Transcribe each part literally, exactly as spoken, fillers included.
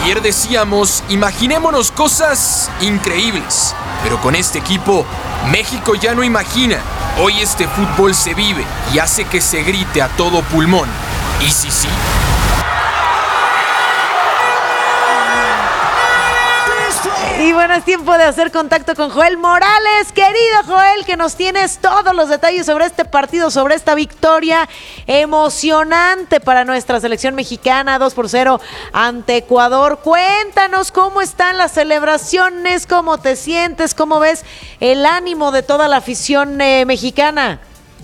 Ayer decíamos, imaginémonos cosas increíbles, pero con este equipo, México ya no imagina. Hoy este fútbol se vive y hace que se grite a todo pulmón. ¿Y sí, sí? Y bueno, es tiempo de hacer contacto con Joel Morales. Querido Joel, que nos tienes todos los detalles sobre este partido, sobre esta victoria emocionante para nuestra selección mexicana, dos por cero ante Ecuador. Cuéntanos cómo están las celebraciones, cómo te sientes, cómo ves el ánimo de toda la afición eh, mexicana.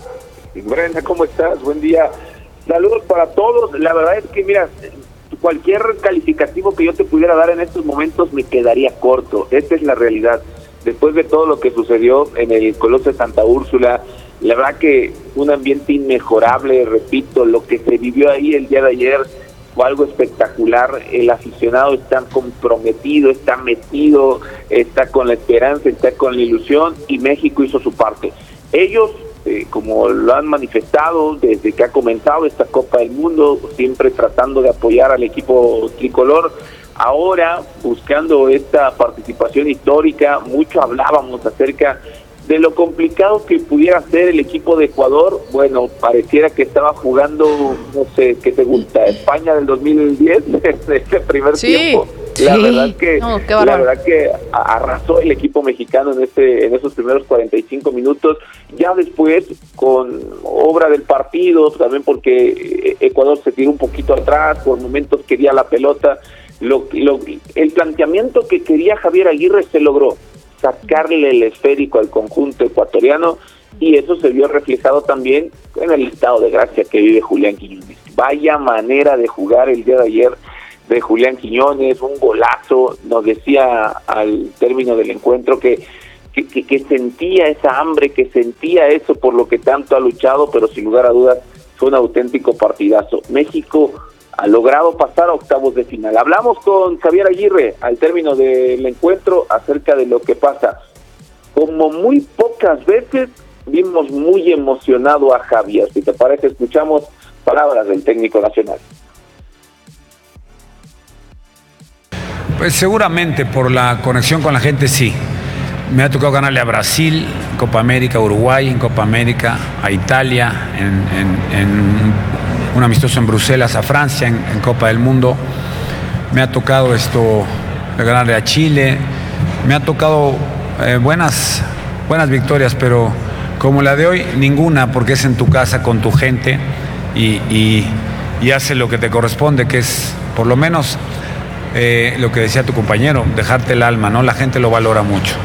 Brenda, ¿cómo estás? Buen día. Saludos para todos. La verdad es que, mira, cualquier calificativo que yo te pudiera dar en estos momentos me quedaría corto. Esta es la realidad. Después de todo lo que sucedió en el Coloso de Santa Úrsula, la verdad que un ambiente inmejorable, repito, lo que se vivió ahí el día de ayer fue algo espectacular. El aficionado está comprometido, está metido, está con la esperanza, está con la ilusión, y México hizo su parte. Ellos, Eh, como lo han manifestado desde que ha comenzado esta Copa del Mundo, siempre tratando de apoyar al equipo tricolor, ahora buscando esta participación histórica. Mucho hablábamos acerca de lo complicado que pudiera ser el equipo de Ecuador. Bueno, pareciera que estaba jugando, no sé, ¿qué te gusta? España del dos mil diez, ese primer sí, tiempo. La sí. verdad que no, la verdad que arrasó el equipo mexicano en este en esos primeros cuarenta y cinco minutos. Ya después, con obra del partido, también porque Ecuador se tiró un poquito atrás, por momentos quería la pelota. Lo, lo, el planteamiento que quería Javier Aguirre se logró, sacarle el esférico al conjunto ecuatoriano, y eso se vio reflejado también en el estado de gracia que vive Julián Quiñones. Vaya manera de jugar el día de ayer de Julián Quiñones, un golazo. Nos decía al término del encuentro que, que, que, que sentía esa hambre, que sentía eso por lo que tanto ha luchado, pero sin lugar a dudas fue un auténtico partidazo. México ha logrado pasar a octavos de final. Hablamos con Javier Aguirre al término del encuentro acerca de lo que pasa. Como muy pocas veces vimos muy emocionado a Javier. Si te parece, escuchamos palabras del técnico nacional. Pues seguramente por la conexión con la gente, sí. Me ha tocado ganarle a Brasil, en Copa América, a Uruguay en Copa América, a Italia, en, en, en un amistoso en Bruselas, a Francia en, en Copa del Mundo. Me ha tocado esto ganarle a Chile. Me ha tocado eh, buenas, buenas victorias, pero como la de hoy, ninguna, porque es en tu casa con tu gente y, y, y hace lo que te corresponde, que es por lo menos Eh, lo que decía tu compañero, dejarte el alma, ¿no? La gente lo valora mucho.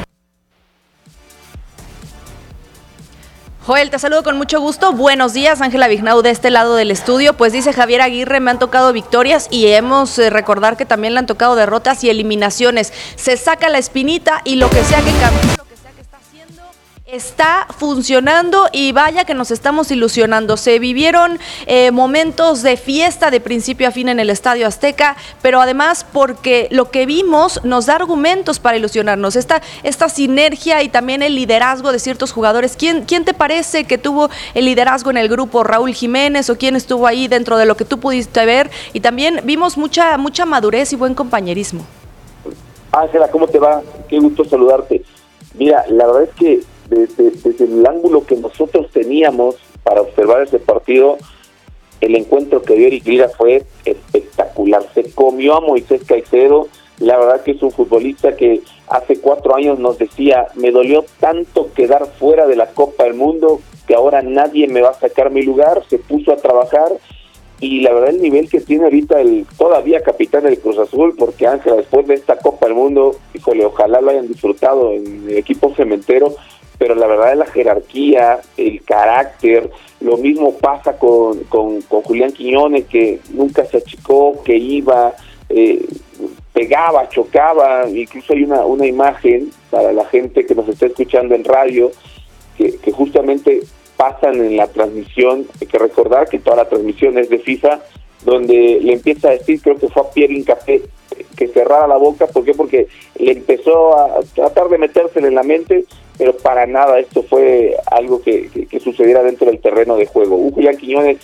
Joel, te saludo con mucho gusto. Buenos días, Ángela Vignau de este lado del estudio. Pues dice Javier Aguirre, me han tocado victorias y hemos eh, recordar que también le han tocado derrotas y eliminaciones. Se saca la espinita y lo que sea que cambie, lo que sea que está haciendo, está funcionando, y vaya que nos estamos ilusionando. Se vivieron eh, momentos de fiesta de principio a fin en el Estadio Azteca, pero además porque lo que vimos nos da argumentos para ilusionarnos. Esta, esta sinergia y también el liderazgo de ciertos jugadores. ¿Quién, ¿Quién te parece que tuvo el liderazgo en el grupo? ¿Raúl Jiménez o quién estuvo ahí dentro de lo que tú pudiste ver? Y también vimos mucha, mucha madurez y buen compañerismo. Ángela, ¿cómo te va? Qué gusto saludarte. Mira, la verdad es que Desde, desde el ángulo que nosotros teníamos para observar ese partido, el encuentro que dio Eric Lira fue espectacular. Se comió a Moisés Caicedo. La verdad que es un futbolista que hace cuatro años nos decía, me dolió tanto quedar fuera de la Copa del Mundo que ahora nadie me va a sacar mi lugar. Se puso a trabajar, y la verdad el nivel que tiene ahorita el todavía capitán del Cruz Azul, porque Ángela, después de esta Copa del Mundo, híjole, ojalá lo hayan disfrutado en el equipo cementero, pero la verdad es la jerarquía, el carácter. Lo mismo pasa con, con, con Julián Quiñones, que nunca se achicó, que iba, eh, pegaba, chocaba. Incluso hay una, una imagen para la gente que nos está escuchando en radio, que, que justamente pasan en la transmisión. Hay que recordar que toda la transmisión es de FIFA, donde le empieza a decir, creo que fue a Pierre Incapé, que cerrara la boca. ¿Por qué? Porque le empezó a tratar de metérsele en la mente, pero para nada esto fue algo que, que, que sucediera dentro del terreno de juego. Un Julián Quiñones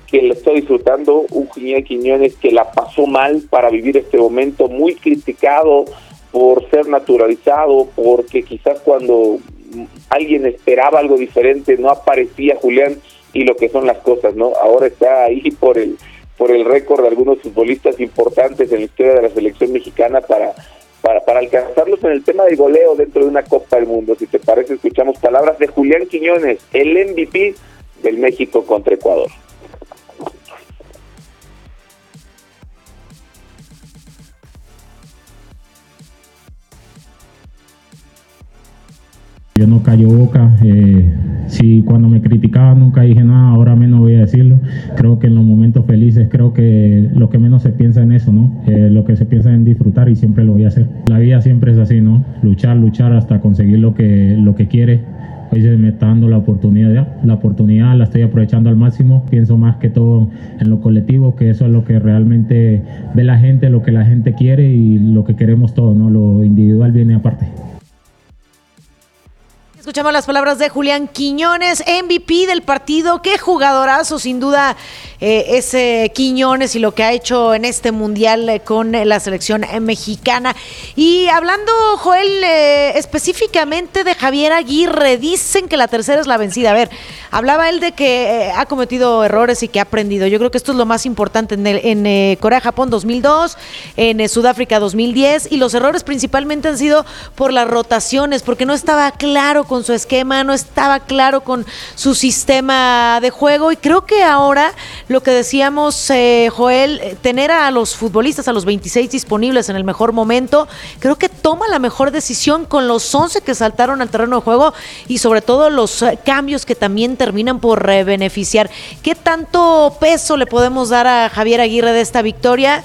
que lo está disfrutando, un Julián Quiñones que la pasó mal para vivir este momento, muy criticado por ser naturalizado, porque quizás cuando alguien esperaba algo diferente no aparecía Julián, y lo que son las cosas, ¿no? Ahora está ahí por el por el récord de algunos futbolistas importantes en la historia de la selección mexicana para para para alcanzarlos en el tema del goleo dentro de una Copa del Mundo. Si te parece, escuchamos palabras de Julián Quiñones, el M V P del México contra Ecuador. Yo no callo boca, eh, si cuando me criticaban nunca dije nada, ahora menos voy a decirlo. Creo que en los momentos felices, creo que lo que menos se piensa en eso, ¿no? Eh, lo que se piensa en disfrutar, y siempre lo voy a hacer. La vida siempre es así, ¿no? Luchar, luchar hasta conseguir lo que, lo que quiere. Hoy se me está dando la oportunidad, la oportunidad la estoy aprovechando al máximo. Pienso más que todo en lo colectivo, que eso es lo que realmente ve la gente, lo que la gente quiere y lo que queremos todos, ¿no? Lo individual viene aparte. Escuchamos las palabras de Julián Quiñones, M V P del partido. Qué jugadorazo, sin duda, eh, ese Quiñones y lo que ha hecho en este mundial eh, con la selección eh, mexicana. Y hablando, Joel, eh, específicamente de Javier Aguirre, dicen que la tercera es la vencida. A ver, hablaba él de que eh, ha cometido errores y que ha aprendido. Yo creo que esto es lo más importante en, el, en eh, Corea-Japón dos mil dos, en eh, Sudáfrica dos mil diez, y los errores principalmente han sido por las rotaciones, porque no estaba claro con su esquema, no estaba claro con su sistema de juego, y creo que ahora lo que decíamos, eh, Joel, tener a los futbolistas, a los veintiséis disponibles en el mejor momento, creo que toma la mejor decisión con los once que saltaron al terreno de juego y sobre todo los eh, cambios que también terminan por eh, beneficiar. ¿Qué tanto peso le podemos dar a Javier Aguirre de esta victoria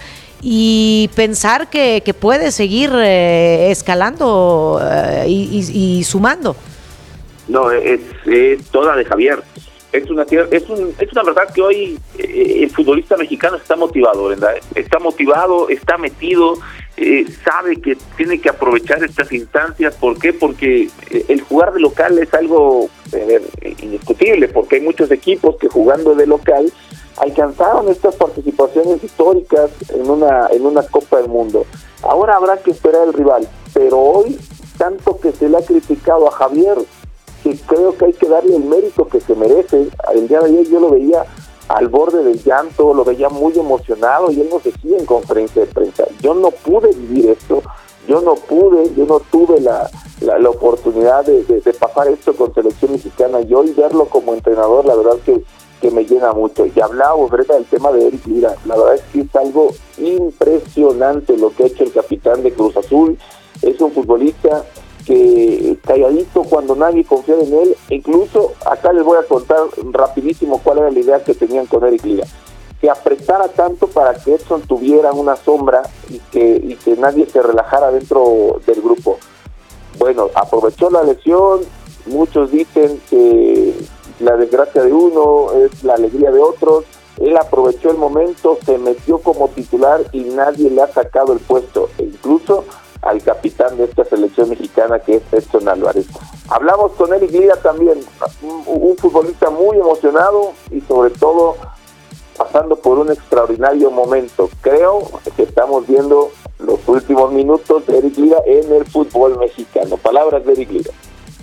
y pensar que, que puede seguir eh, escalando eh, y, y, y sumando? No, es, es toda de Javier. Es una es, un, es una verdad que hoy eh, el futbolista mexicano está motivado, ¿verdad? Está motivado, está metido, eh, sabe que tiene que aprovechar estas instancias. ¿Por qué? Porque el jugar de local es algo eh, indiscutible, porque hay muchos equipos que jugando de local alcanzaron estas participaciones históricas en una en una Copa del Mundo. Ahora habrá que esperar el rival, pero hoy, tanto que se le ha criticado a Javier, que creo que hay que darle el mérito que se merece. El día de ayer yo lo veía al borde del llanto, lo veía muy emocionado, y él nos decía en conferencia de prensa: yo no pude vivir esto, yo no pude, yo no tuve la, la, la oportunidad de, de, de pasar esto con selección mexicana, y hoy verlo como entrenador, la verdad que, que me llena mucho. Y hablábamos, Brenda, del tema de Eric Lira. La verdad es que es algo impresionante lo que ha hecho el capitán de Cruz Azul. Es un futbolista que calladito cuando nadie confiaba en él. Incluso acá les voy a contar rapidísimo cuál era la idea que tenían con Eric Lira: que apretara tanto para que Edson tuviera una sombra y que, y que nadie se relajara dentro del grupo. Bueno, aprovechó la lesión. Muchos dicen que la desgracia de uno es la alegría de otros. Él aprovechó el momento, se metió como titular y nadie le ha sacado el puesto, e incluso al capitán de esta selección mexicana, que es Edson Álvarez. Hablamos con Eric Lira también, un, un futbolista muy emocionado y sobre todo pasando por un extraordinario momento. Creo que estamos viendo los últimos minutos de Eric Lira en el fútbol mexicano. Palabras de Eric Lira.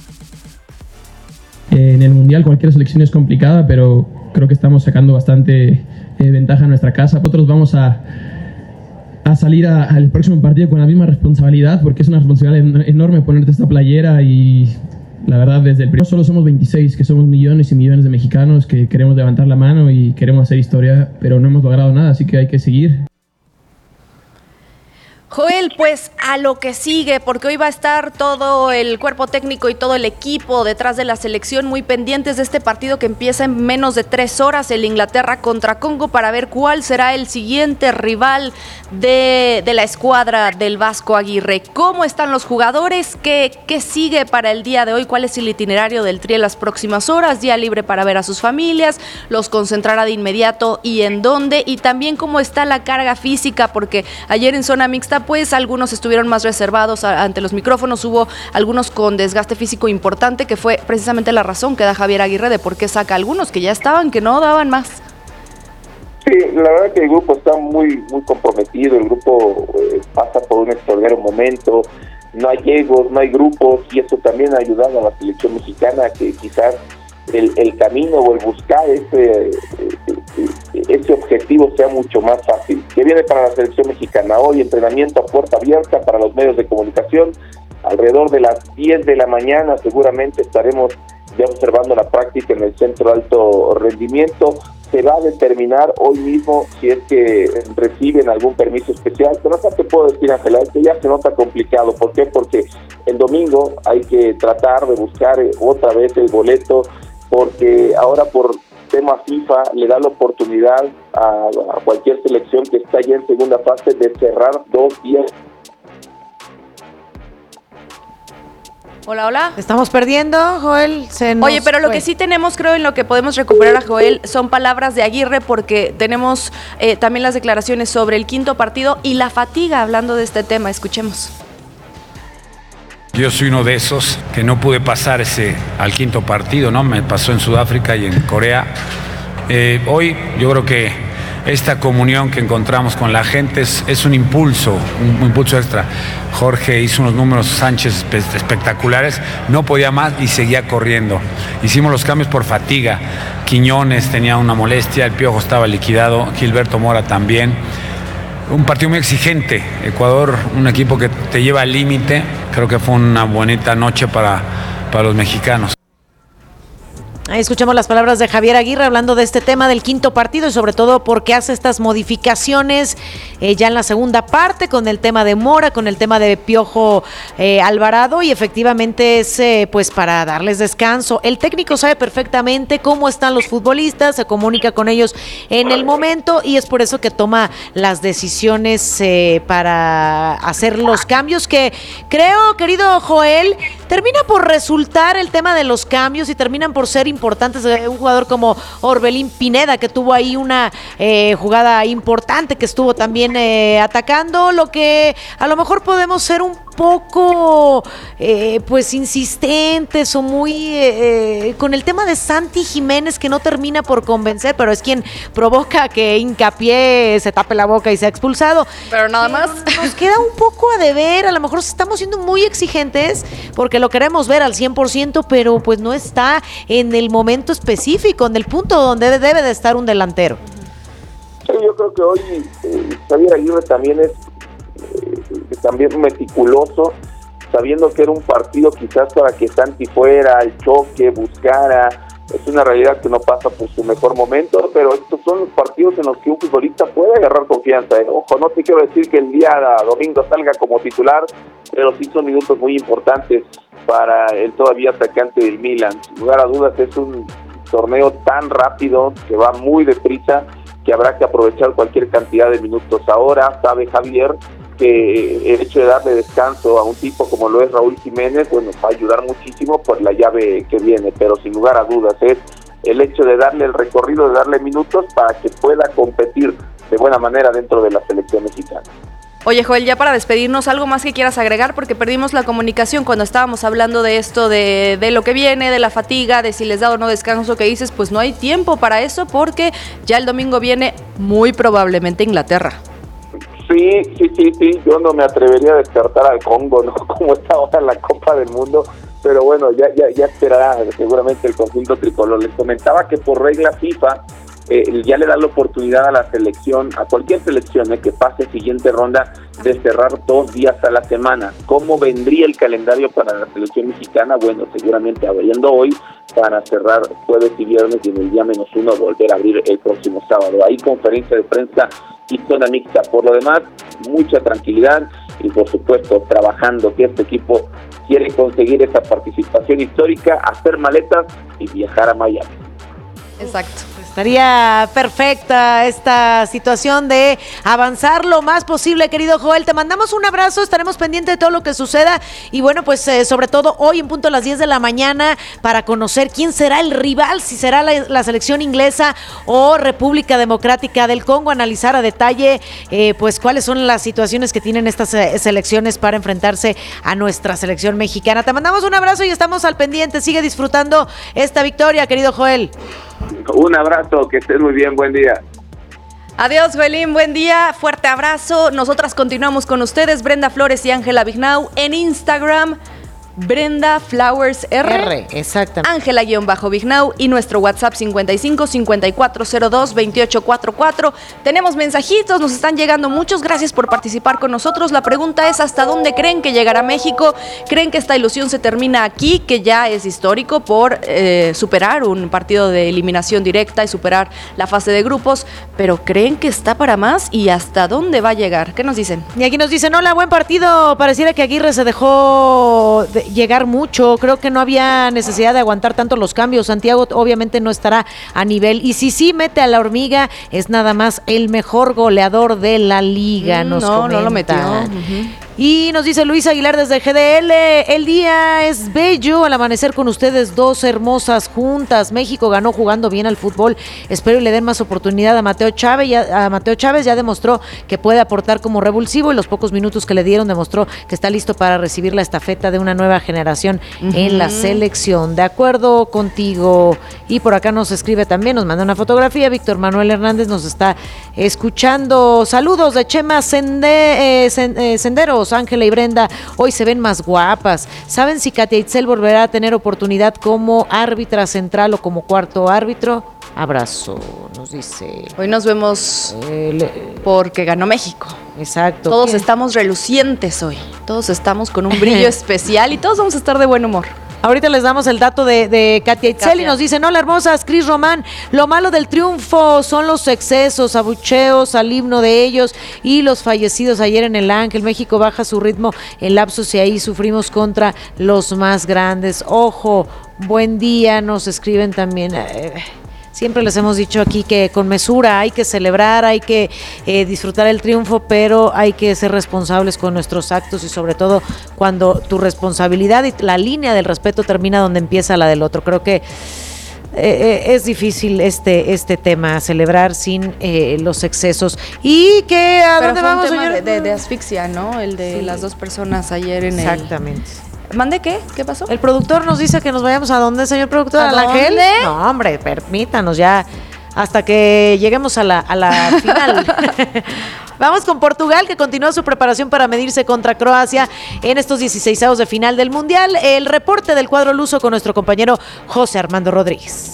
En el Mundial cualquier selección es complicada, pero creo que estamos sacando bastante eh, ventaja en nuestra casa. Nosotros vamos a a salir a, al próximo partido con la misma responsabilidad, porque es una responsabilidad enorme ponerte esta playera, y la verdad desde el primero solo somos veintiséis, que somos millones y millones de mexicanos que queremos levantar la mano y queremos hacer historia, pero no hemos logrado nada, así que hay que seguir. Joel, pues a lo que sigue, porque hoy va a estar todo el cuerpo técnico y todo el equipo detrás de la selección muy pendientes de este partido que empieza en menos de tres horas, el Inglaterra contra Congo, para ver cuál será el siguiente rival de, de la escuadra del Vasco Aguirre. ¿Cómo están los jugadores? ¿Qué, qué sigue para el día de hoy? ¿Cuál es el itinerario del Tri en las próximas horas? Día libre para ver a sus familias, los concentrará de inmediato y en dónde, y también cómo está la carga física, porque ayer en zona mixta pues algunos estuvieron más reservados a, ante los micrófonos, hubo algunos con desgaste físico importante, que fue precisamente la razón que da Javier Aguirre de por qué saca a algunos que ya estaban, que no daban más. Sí, la verdad que el grupo está muy muy comprometido, el grupo eh, pasa por un extraordinario momento, no hay egos, no hay grupos, y eso también ha ayudado a la selección mexicana, que quizás el, el camino o el buscar ese, ese objetivo sea mucho más fácil. ¿Qué viene para la selección mexicana? Hoy entrenamiento a puerta abierta para los medios de comunicación, alrededor de las diez de la mañana seguramente estaremos ya observando la práctica en el centro de alto rendimiento. Se va a determinar hoy mismo si es que reciben algún permiso especial, pero no te puedo decir, Ángela, es que ya se nota complicado. ¿Por qué? Porque el domingo hay que tratar de buscar otra vez el boleto, porque ahora por tema FIFA le da la oportunidad a, a cualquier selección que está ya en segunda fase de cerrar dos días. Hola, hola. Estamos perdiendo, Joel. Se nos Oye, pero lo fue. que sí tenemos, creo, en lo que podemos recuperar a Joel son palabras de Aguirre, porque tenemos eh, también las declaraciones sobre el quinto partido y la fatiga hablando de este tema. Escuchemos. Yo soy uno de esos que no pude pasar ese al quinto partido, ¿no? Me pasó en Sudáfrica y en Corea. Eh, hoy yo creo que esta comunión que encontramos con la gente es, es un impulso, un, un impulso extra. Jorge hizo unos números, Sánchez, espectaculares, no podía más y seguía corriendo. Hicimos los cambios por fatiga. Quiñones tenía una molestia, el Piojo estaba liquidado, Gilberto Mora también. Un partido muy exigente. Ecuador, un equipo que te lleva al límite. Creo que fue una bonita noche para, para los mexicanos. Ahí escuchamos las palabras de Javier Aguirre hablando de este tema del quinto partido y sobre todo porque hace estas modificaciones eh, ya en la segunda parte con el tema de Mora, con el tema de Piojo eh, Alvarado, y efectivamente es eh, pues para darles descanso. El técnico sabe perfectamente cómo están los futbolistas, se comunica con ellos en el momento y es por eso que toma las decisiones eh, para hacer los cambios que creo, querido Joel, termina por resultar el tema de los cambios y terminan por ser importantes. Un jugador como Orbelín Pineda, que tuvo ahí una eh, jugada importante, que estuvo también eh, atacando, lo que a lo mejor podemos ser un poco eh, pues insistentes o muy eh, con el tema de Santi Jiménez, que no termina por convencer, pero es quien provoca que Hincapié se tape la boca y sea expulsado. Pero nada Pero más. nos queda un poco a deber, a lo mejor estamos siendo muy exigentes porque lo queremos ver al cien por ciento, pero pues no está en el momento específico, en el punto donde debe de estar un delantero. Sí, yo creo que hoy eh, Javier Aguirre también es eh, también meticuloso, sabiendo que era un partido quizás para que Santi fuera, el choque, buscara. Es una realidad que no pasa por su mejor momento, pero estos son los partidos en los que un futbolista puede agarrar confianza. ¿eh? Ojo, no te quiero decir que el día domingo salga como titular, pero sí son minutos muy importantes para el todavía atacante del Milan. Sin lugar a dudas es un torneo tan rápido, que va muy deprisa, que habrá que aprovechar cualquier cantidad de minutos. Ahora sabe Javier que el hecho de darle descanso a un tipo como lo es Raúl Jiménez, bueno, va a ayudar muchísimo por la llave que viene, pero sin lugar a dudas es el hecho de darle el recorrido, de darle minutos para que pueda competir de buena manera dentro de la selección mexicana. Oye, Joel, ya para despedirnos, ¿algo más que quieras agregar? Porque perdimos la comunicación cuando estábamos hablando de esto, de, de lo que viene, de la fatiga, de si les da o no descanso, que dices, pues no hay tiempo para eso porque ya el domingo viene muy probablemente Inglaterra. Sí, sí, sí, sí, yo no me atrevería a descartar al Congo, ¿no? Como está ahora la Copa del Mundo, pero bueno, ya, ya, ya esperará seguramente el conjunto tricolor. Les comentaba que por regla FIFA eh, ya le da la oportunidad a la selección, a cualquier selección eh, que pase siguiente ronda, de cerrar dos días a la semana. ¿Cómo vendría el calendario para la selección mexicana? Bueno, seguramente abriendo hoy para cerrar jueves y viernes y en el día menos uno volver a abrir el próximo sábado. Ahí conferencia de prensa y zona mixta. Por lo demás, mucha tranquilidad y por supuesto trabajando que este equipo quiere conseguir esa participación histórica, hacer maletas y viajar a Miami. Exacto. Estaría perfecta esta situación de avanzar lo más posible, querido Joel. Te mandamos un abrazo, estaremos pendientes de todo lo que suceda y bueno, pues eh, sobre todo hoy en punto a las diez de la mañana para conocer quién será el rival, si será la, la selección inglesa o República Democrática del Congo, analizar a detalle eh, pues cuáles son las situaciones que tienen estas eh, selecciones para enfrentarse a nuestra selección mexicana. Te mandamos un abrazo y estamos al pendiente. Sigue disfrutando esta victoria, querido Joel. Un abrazo, que estés muy bien, buen día. Adiós, Joelín, buen día, fuerte abrazo. Nosotras continuamos con ustedes, Brenda Flores y Ángela Vignau en Instagram. Brenda Flowers R, R exactamente. Ángela-Vignau y nuestro WhatsApp cincuenta y cinco, cincuenta y cuatro cero dos, veintiocho cuarenta y cuatro. Tenemos mensajitos, nos están llegando muchos. Gracias por participar con nosotros. La pregunta es: ¿hasta dónde creen que llegará México? ¿Creen que esta ilusión se termina aquí, que ya es histórico por eh, superar un partido de eliminación directa y superar la fase de grupos? Pero ¿creen que está para más? ¿Y hasta dónde va a llegar? ¿Qué nos dicen? Y aquí nos dicen: hola, buen partido. Pareciera que Aguirre se dejó de llegar mucho, creo que no había necesidad de aguantar tanto los cambios. Santiago obviamente no estará a nivel, y si sí mete a la hormiga, es nada más el mejor goleador de la liga. Mm, nos no, comenta. no lo metió. Uh-huh. Y nos dice Luis Aguilar desde G D L: el día es bello al amanecer con ustedes dos hermosas juntas. México ganó jugando bien al fútbol. Espero y le den más oportunidad a Mateo Chávez. Ya, a Mateo Chávez ya demostró que puede aportar como revulsivo, y los pocos minutos que le dieron demostró que está listo para recibir la estafeta de una nueva generación uh-huh. en la selección. De acuerdo contigo. Y por acá nos escribe también, nos manda una fotografía. Víctor Manuel Hernández nos está escuchando. Saludos de Chema Sende, eh, Sen, eh, Senderos. Ángela y Brenda hoy se ven más guapas. ¿Saben si Katia Itzel volverá a tener oportunidad como árbitra central o como cuarto árbitro? Abrazo, nos dice. Hoy nos vemos eh, le... porque ganó México. Exacto. Todos ¿Qué? Estamos relucientes hoy. Todos estamos con un brillo especial y todos vamos a estar de buen humor. Ahorita les damos el dato de, de Katia Itzel Katia. Y nos dicen: hola hermosas, Cris Román, lo malo del triunfo son los excesos, abucheos al himno de ellos y los fallecidos ayer en el Ángel. México baja su ritmo en lapsos y ahí sufrimos contra los más grandes. Ojo, buen día, nos escriben también. Eh, Siempre les hemos dicho aquí que con mesura hay que celebrar, hay que eh, disfrutar el triunfo, pero hay que ser responsables con nuestros actos, y sobre todo cuando tu responsabilidad y la línea del respeto termina donde empieza la del otro. Creo que eh, eh, es difícil este este tema, celebrar sin eh, los excesos. ¿Y que a pero dónde fue vamos, un tema señor? De, de, de asfixia, ¿no? El de sí. las dos personas ayer en Exactamente. el... Exactamente. ¿Mande qué? ¿Qué pasó? El productor nos dice que nos vayamos a dónde, señor productor. ¿A ¿Al Ángel? No, hombre, permítanos ya hasta que lleguemos a la, a la final. Vamos con Portugal, que continúa su preparación para medirse contra Croacia en estos dieciseisavos de final del Mundial. El reporte del cuadro luso con nuestro compañero José Armando Rodríguez.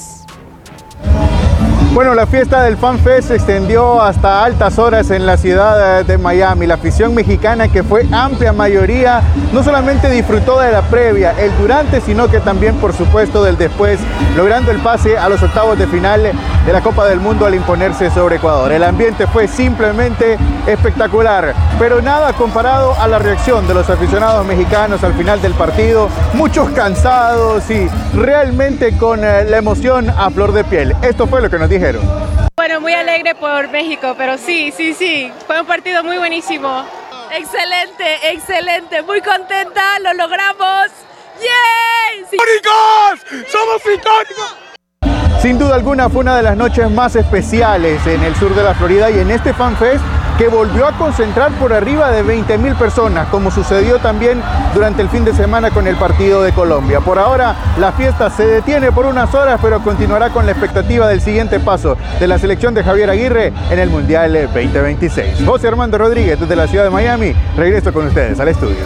Bueno, la fiesta del FanFest se extendió hasta altas horas en la ciudad de Miami. La afición mexicana, que fue amplia mayoría, no solamente disfrutó de la previa, el durante, sino que también, por supuesto, del después, logrando el pase a los octavos de final de la Copa del Mundo al imponerse sobre Ecuador. El ambiente fue simplemente espectacular, pero nada comparado a la reacción de los aficionados mexicanos al final del partido. Muchos cansados y realmente con la emoción a flor de piel. Esto fue lo que nos dijeron. Bueno, muy alegre por México, pero sí, sí, sí, fue un partido muy buenísimo. Excelente, excelente, muy contenta, lo logramos. ¡Yay! Sí. ¡Históricos! ¡Somos históricos! Sin duda alguna fue una de las noches más especiales en el sur de la Florida y en este FanFest, que volvió a concentrar por arriba de veinte mil personas, como sucedió también durante el fin de semana con el partido de Colombia. Por ahora la fiesta se detiene por unas horas, pero continuará con la expectativa del siguiente paso de la selección de Javier Aguirre en el Mundial veinte veintiséis. José Armando Rodríguez desde la ciudad de Miami, regreso con ustedes al estudio.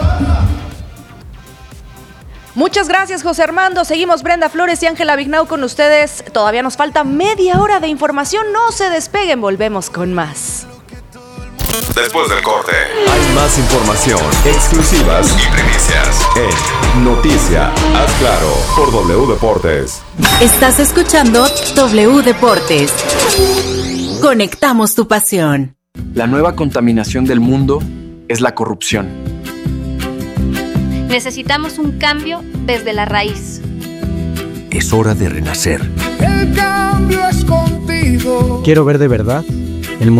Muchas gracias, José Armando. Seguimos Brenda Flores y Ángela Vignau con ustedes. Todavía nos falta media hora de información. No se despeguen, volvemos con más. Después del corte, hay más información, exclusivas y primicias en Noticia Haz Claro por W Deportes. Estás escuchando W Deportes. Conectamos tu pasión. La nueva contaminación del mundo es la corrupción. Necesitamos un cambio desde la raíz. Es hora de renacer. El cambio es contigo. Quiero ver de verdad